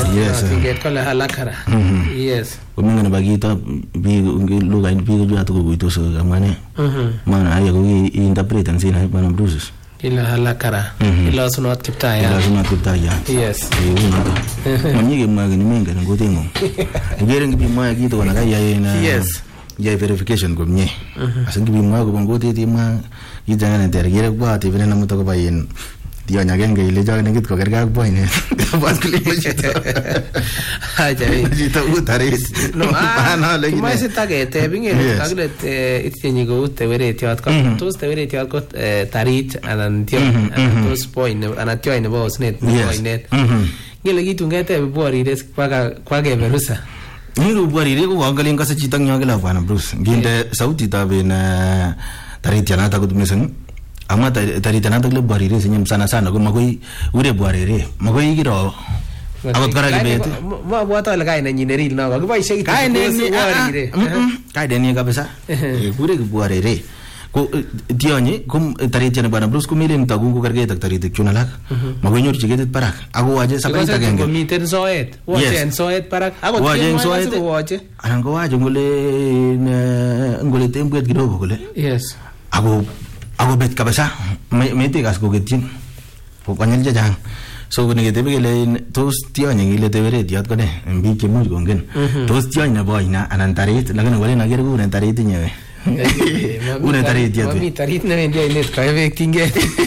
Yes. Tinget kole halakara. Yes. Kuminga na bagita bi lugha bi jua tu kuitos kamane. Maana haya kui interpret nsina bana Bruce. Ila halakara. Ila sunat kiptaya. Ila sunat kiptaya. Yes. Manyige magani minga ngotengo. Ngere ngibi mwa kitu wana kaya ina. Yes. Ya verification ko mnye. Asangi bi mwa ko ngote ti mwa yidanga na tergere kwa ti vile na mutako bayin. Dia nyagenge ile jaga ngit ko garga boy ne. Bas kali machita. Aja. Machita utaris. No, ana lagi. Mai sita ke te binge aglet itjenyi go te vere tiat ko. Tos te vere tiat ko tarit anan tio tos point ana tio ine boss net net. Ngele gitu ngete bori des kwa ke verusa. Ngiru bori re ko angalin ka sa chitang nyagela bana Bruce. Ginde sauti tabe na tarit yana ta ko tumesang. Ama tari tanah tak lebar ini senyum sana ko magoi udah buarere magoi giro abot kara gitu mau buat apa lagi nanya neril naga gue bisa gitu kai deni ka besa udah buarere ko tionye kum tari jana bana Bruce ko milen tagu ko karge tak tari tak chunalak magoi nyor chiget parak aku aja sakai tak genge miten soet wajen soet parak aku wajen soet anan ko wajen ngole tembuet gido ko le yes aku bet kabasa mete gas ko gitin pokoknya jajang so gune gete begele tos tionye ngile tevere tiat ko ne mbi ke mu gongen tos tionye boy na anantarit lagana wale na geru anantarit nyewe una tarit tiat mami tarit na ndia inet ka ve kinge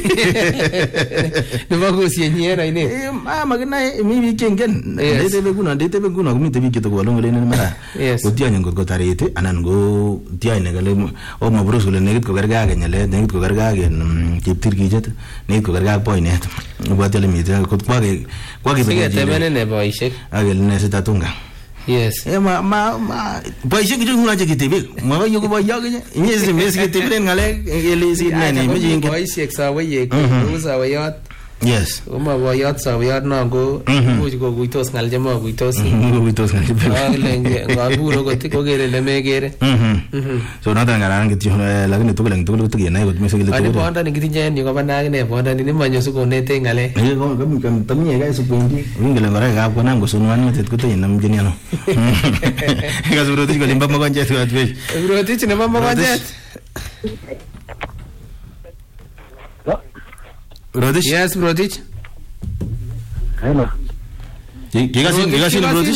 ne bago sieniera ine magna mi bi kengen dete be kuna mi te bi kito ko longo le ne mara ko tionye ngot ko tarit anan go tionye gale o ma Bruce le negit ko garga ga nyale negit ko garga ga kiptir ki jet negit ko garga boy net bo tele mi te ko kwa ge be te bene ne boy shek agel ne se tatunga yes ma boy shek ju ngula je kitebe ma ba yugo boy yage ni se mes kitebe ngale ele si ne ne mi jinge boy shek sa we ye ko sa we yat yes uma boyot sa boyot no go muj go guitos ngal jama guitos ngal lenge ngaburo go tiko gere le megere so nada ngaran gitu lagi itu bilang itu tuh gini ikut misal gitu ada ponda nih gitu jen juga pandang nih ponda ini manyo suku nete ngale iya kami kan temnya guys suku ini gila ngorek apa nang gusunuan macet kutu ya nam jenis ano gas berarti juga limbah makan jet buat bej berarti cina makan jet Brodish? Yes, Brodish. Hello. Gigasin Brodish?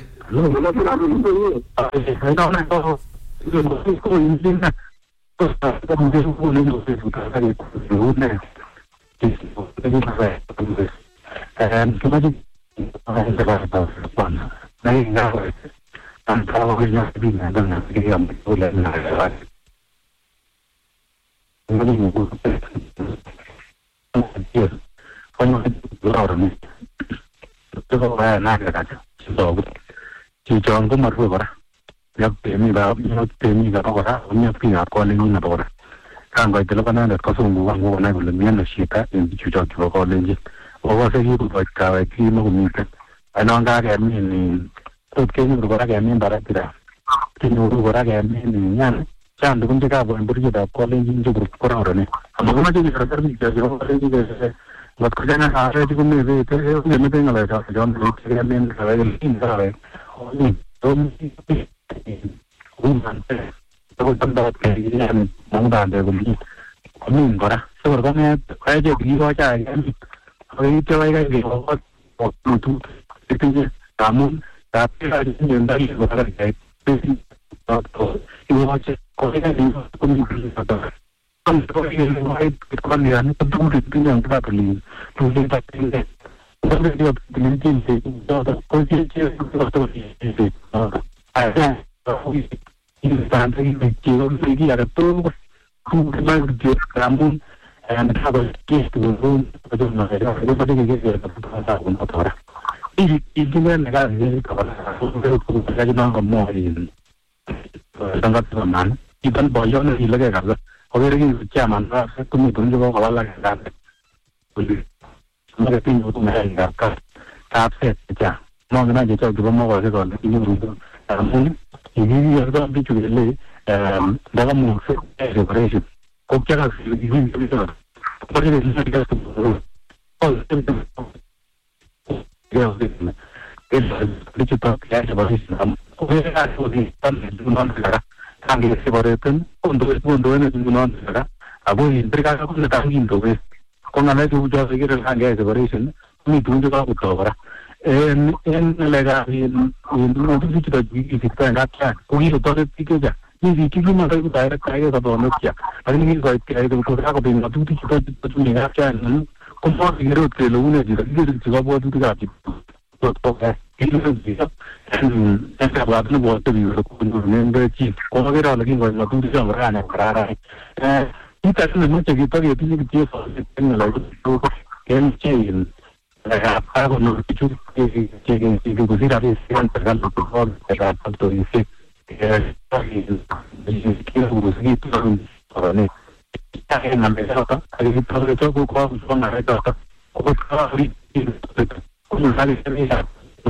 Yes. When you are me, to go and I got so. She joined the Marura. You have paid me about you pay me the Ora, when you have calling on the border. Can't go to the banana that Cosum one I will mean the sheep in the church of college. Or was a you like a kilo meter. I know that I mean, put came to what I mean, but I did. Can you do what I mean? Yan. Chan dukun jaga bo embur kita calling into group korang ni. Amak macam ni kerja ni kerja orang ni buat kerja ni hari tu kami ni tu ni mesti ngalai dah. Jangan lupa kerja ni ngalai ni ngalai. Ni tu uman tu tempat kerja ni mungkin ada beli. Kami korang. So korang ni kerja di luar cakap ni. Hari tu lagi di luar tu itu je. Namun tapi hari ni yang dari korang kerja. You watch it. Korea ni komunikasi ada. Kan Korea ni baik kerana ni tentu itu yang kita beli. Tulis tak ini. Kalau dia beli jenis itu, kalau dia itu itu. Ada. Ini tanda ini kalau dia ada tu, kumpulan dia kamu and have a case to the room. I don't know. Everybody gets it. Ini negara ini kalau kita nak mahu sangat teman. Kita bayar ni lagi kan. Kalau lagi zaman lah, kami pun juga kalau lagi kan. Boleh. Mereka pinjau tu mereka kan. Tapi saja. Mau kena jadi juga mau kalau sekarang ini rumah. Ini ada pinjau ni. Dalam musim reparasi. Kau cakap ini bisa. Kalau ini kita tu. Oh, ya. digital collaboration kuya sudi tan dunon kara tangi separate kondo ne dunon kara abo intrika ko na tangi ndo we ko ngana ju jo segir tangi separation ni tunjo ka utobara en lega in no digital digital ngata ko ni to tikeja ni kiki ma ko direct kai ka do no kya ani ni ko kai ko ka ko bin na tu digital tu ni ngata ko mo ngiro te lo ne ji ga bo tu ga ti to ka en acabado no voto di comunque ci come vera la lingua la tutti siamo rana rara y también mucho que todavía tiene que en la que el chain la algo no que pusiera de siempre dando por favor para tanto dice que para ne en la mesa hay todo eso con la red como sale esa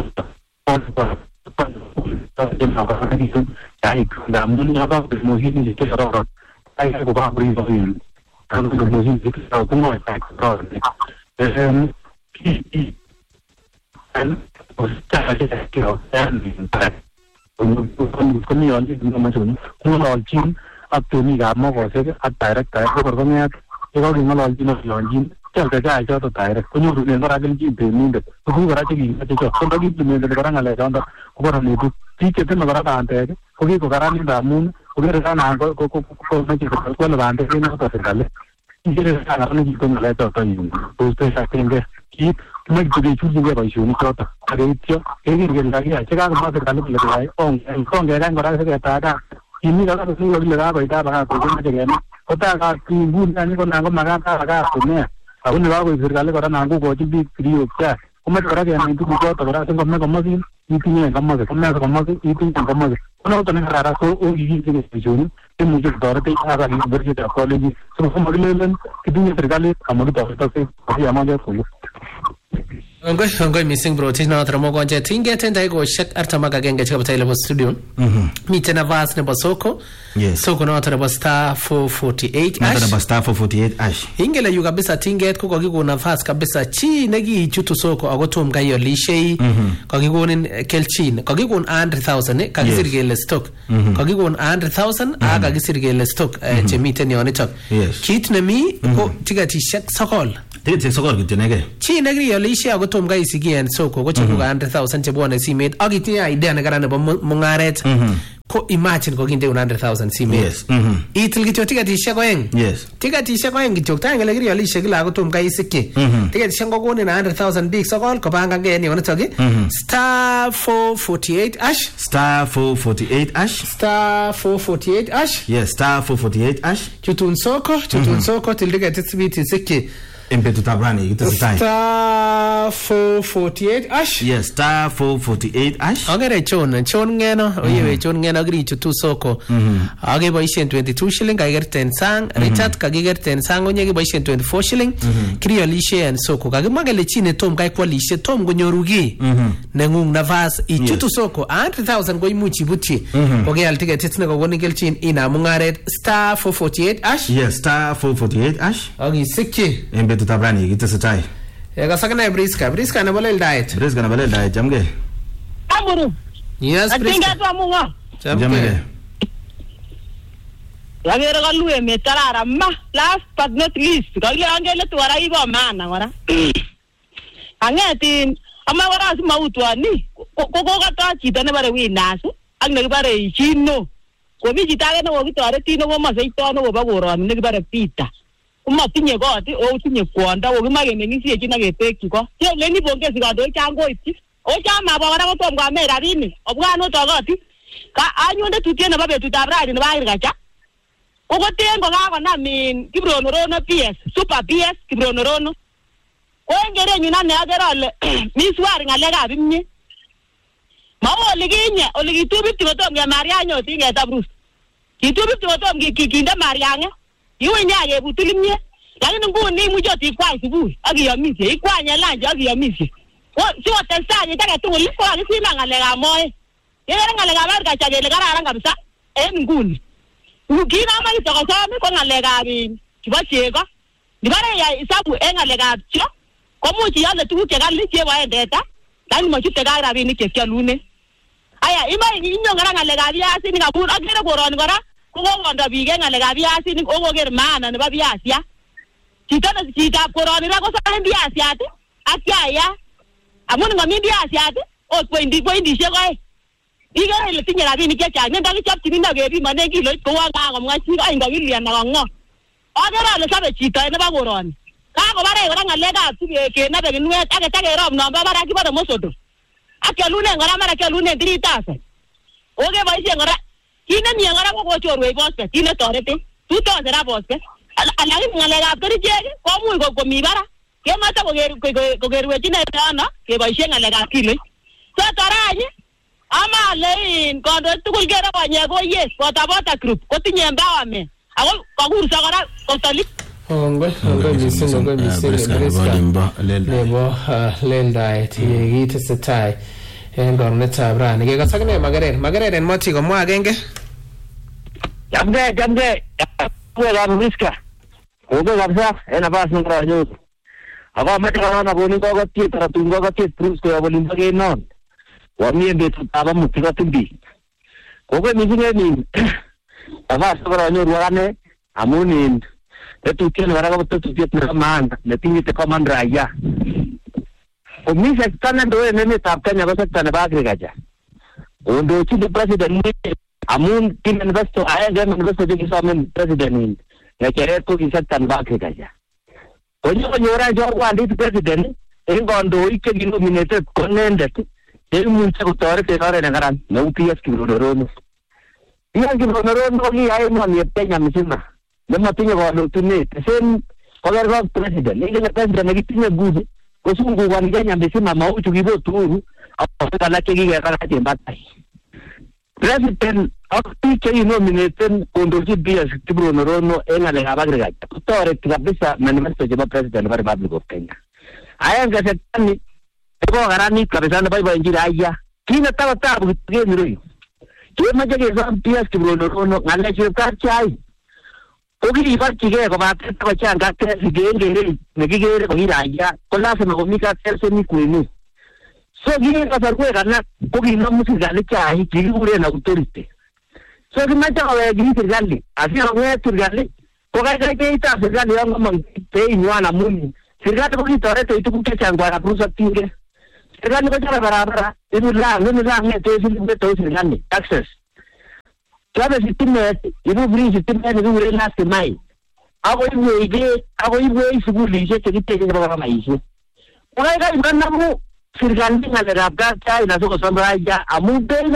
يعني كنا من هذا المهم اللي تجرب أي حاجة بعبري ضغين كانوا المهم ذكر كم يفكر أن وستأجل كده أن كم يوم ما تقول كم لالجين أبتوني قام ما قصير أتدارك تاعه برضه يقول إن لالجين لالجين चल के जाए जो तो तायर कुछ रुपए में राजन जी पेमेंट तो वो करा चाहिए कि जो तो लगी पेमेंट करा ना ले जाऊंगा ऊपर हम लोग ठीक है तो मगर आते हैं कोई को करा नहीं दामून उधर का ना को मैं चीज को लगाते हैं ना तो फिर डाले इधर का ना नहीं को ले तो यूं तो उस पे सकते कि मैं जो भी चीज ये भाई सुनी तो अरे जो ये लगी है जगह को बात डाले लग रहा है कौन कह रहा है बड़ा से कहता है इन्हीं का तो नहीं लगा बैठा रहा तो मैं जगह होता है कि बूढ़ जाने को ना को मगा का लगा सुनने अब उन लोगों को फिर गाले करा नागो को भी फ्री हो क्या उम्मीद करा कि नहीं तो कुछ तो करा से कम से इतनी कम से उन्होंने तो नहीं करा रहा तो वो ये चीज़ जो है मुझे दौरते आगे यूनिवर्सिटी कॉलेज तो हम अगले दिन कितनी सरकारी हमारे दौरते से अभी हमारे को Ngoi missing bro tina tra mo gonje tinge tenda go shek arta maga genge chapa tele bo studio mi tena vas ne basoko soko no tra basta 448 ash na basta 448 ash ingela yu kabisa tinge ko ko nafasi kabisa chi negi chutu soko agotom gayo lishei ko gigonin kelchin ko gigon 100,000 ka gisirgele stock ko gigon 100,000 aga gisirgele stock chemiten yoni tok kit ne mi ko tigati shek sokol Tete sokol kitnege. Chi negri yolishe agotom ga isigen soko ko chiku 100,000 chebone simet agiti idea na garana bo mungaret ko imagine ko ginde 100,000 simet. Yes. Itil gito tigati sheko eng. Yes. Tigati sheko eng gito tanga negri yolishe gila agotom ga isike. Tigati shengo gone na 100,000 big sokol ko banga geni wona togi. Star 448 ash. Star 448 ash. Star 448 ash. Yes, star 448 ash. Chutun soko tildiga titsbiti sike. Impetu tabrani itazitai. Star 448 ash. Yes, star 448 ash. Agere chon ngeno oyewe chon ngeno agri chutu soko. Age boishen 22 shilling kager 10 sang Richard kager 10 sang onyege boishen 24 shilling. Kriyo lishe en soko kage magale chine tom kai kwa lishe tom gonyorugi. Nengung navas I chutu soko 100,000 go imuchi buchi. Oge altige titsne go gonigel chin ina mungaret star 448 ash. Yes, star 448 ash. Agi sikki. Impetu tabrani itazitai. Ega sakana briska na balel diet. Briska na balel diet jamge. Amuru. Yes, briska. Atinga tu amunga. Jamge. Lagere galue metarara ma last but not least. Gagle angele tu ara ibo mana wara. Angetin ama wara su mautwani. Ko kata chita ne bare winasu. Ang ne bare chino. Ko mi chita ne wo kitare tino wo ma seito no wo ba goro ne bare pita. Uma tinye goti o tinye kwanda o gimage ngisi echina geteki ko ye leni bonke sigado chango iti o chama ba wara ko mbwa mera rini obwana to goti ka anyonde tutiene babe tutabradi ne bayir gacha o ko tengo ga na min kibrono rono PS super PS kibrono rono o ngere nyina ne agerale miswari ngale ga bimye ma o liginye o ligitubi timotom ya marianyo tinge tabrus kitubi timotom kikinde marianyo Iwe nyaye butulimye lakini nguni mujoti kwa isubuhi agiyamishe ikwanya lanje agiyamishe wo siwo tesanye take tuli ko agisima ngalega moye yere ngalega barka chagele garara kabisa nguni ukina ama itoko sami ko ngalega bi kibachego dibare ya isabu ngalega cho ko muchi yale tuke gali che wa endeta lakini machute ka rabinik che kyalune aya inyo ngara ngalekab biasinik amun akere koroni kora kokondo biik ngalekab biasinik okoker maana nebo biasia chitab koroni ra kosaen biasiat ak yaya amun ngami biasiat ot pointishek oeng ikere ile tinye rabinik chechang nekakichopchini kebimane kiloit kou kakomwa chi ain kakilian akongo akere ale sabe chito nebo koroni kakobare kora ngalekab kenabe kinwet ake takerob nombo barak kibore mosodo akyalune kora mara kyalune 3000 oke boisien kora kit nemie kora kokochorwech bosbet kit netoreti 2000 ra bosbet alakini ngalekab kerichek komuch komi barak kemoche kokerwech inetono keboisien ngalekab kiloit so torany amalein kondoik tugul kere konye ko yes bota group kotinye empowerment ako kakurso kora kotolik Ongoi mising nebo leldaet yekitesetai en korunetab rani kekasak ne Makerere en mochi komwa agenge Jamge wewe Briska oge kabisa en abas ngira aba mata na boni ko gati taratungo gati Briska ya bolimba ke non wamie betu taba mutika timbi oge mizinge ni abas ngira ruane amunin etu tiene para que tú tienes manda le tienes que comandar ya o mi se están dando en el tapanya cosa tan bagre ya ondo chi de president amun tin investo aya investo de kisamen president ya kere to ki tan bagre ya oño ñora yo wandi president en gondo ike gi nominated conendet el mucho autore te ore ngaran no pies ki rodorono ya ki rodorono ni ay no ni peña misima lama tinya ko tunne sen kogar ko president ni le president ni tinya gude ko sungu wan ganya misima mau chugi bo turu apa la ke gi ga ka temba president akti ke nominated kondoji bias tibro norono enga le abagre tore kabisa manifesto je president of Republic of Kenya aya ga setani ko garani kabisa na bai njira aya kina tawa tabu ke ni roi ke maje ke sam bias tibro norono ngale che ka chai ogi ibar kige ko ba ko changa ke sigenge ne kige ko hiraya ko la se ko mika terse ni kwenu so gine ka sarko kana ko gi no musi gale chai ki ure na autorite so gi mata ko gi tirgali asi ko tirgali ko ga ke ita tirgali ang mang te inwana mun tirgali ko tore te itu ke changwa na prusa tinge tirgali ko chara barabara ibu la ne te silbe to tirgali access Cada sistema ibu beri sistema ni ure na semai. Ako ibu suguli je te ke baba mai je. Orai ga iban namu sirgandi ngale rabga chai na so sambra ya amu